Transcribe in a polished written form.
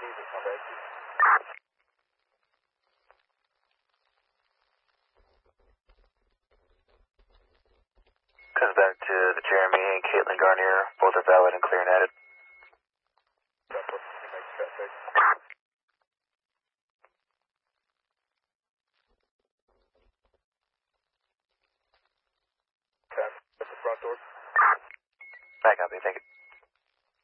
Comes back to the Jeremy and Caitlin Garnier. Both are valid and clear and added. Back up, thank you.